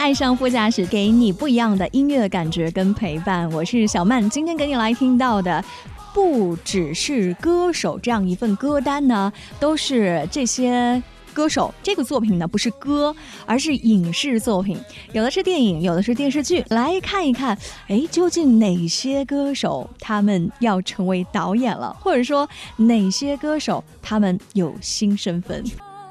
爱上副驾驶，给你不一样的音乐感觉跟陪伴。我是小曼，今天给你来听到的不只是歌手这样一份歌单呢，都是这些歌手。这个作品呢不是歌，而是影视作品，有的是电影，有的是电视剧。来看一看，究竟哪些歌手他们要成为导演了，或者说哪些歌手他们有新身份。